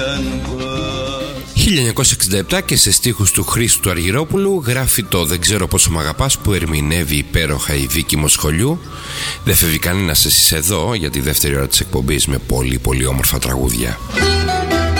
1967 και σε στίχους του Χρήστου Αργυρόπουλου γράφει το «Δεν ξέρω πόσο μ' αγαπάς» που ερμηνεύει υπέροχα η Βίκη Μοσχολιού. Δεν φεύγει κανένας, εσείς εδώ για τη δεύτερη ώρα της εκπομπής με πολύ πολύ όμορφα τραγούδια.